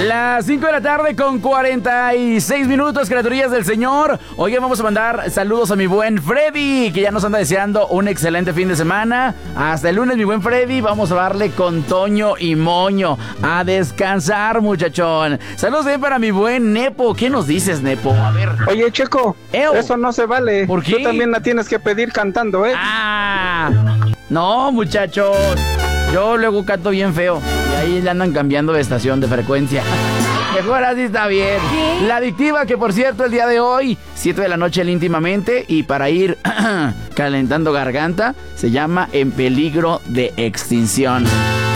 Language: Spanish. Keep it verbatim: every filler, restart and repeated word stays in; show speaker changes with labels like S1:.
S1: Las cinco de la tarde con cuarenta y seis minutos, criaturillas del Señor. Hoy vamos a mandar saludos a mi buen Freddy, que ya nos anda deseando un excelente fin de semana. Hasta el lunes, mi buen Freddy. Vamos a darle con Toño y Moño. A descansar, muchachón. Saludos bien para mi buen Nepo. ¿Qué nos dices, Nepo? A ver.
S2: Oye, Checo,
S1: Eo.
S2: eso no se vale.
S1: ¿Por qué?
S2: Tú también la tienes que pedir cantando, ¿eh?
S1: Ah, no, muchachos. Yo luego canto bien feo. Y ahí le andan cambiando de estación, de frecuencia. Mejor así está bien.
S3: ¿Qué?
S1: La adictiva, que por cierto, el día de hoy, siete de la noche, el íntimamente. Y para ir calentando garganta, se llama En Peligro de Extinción.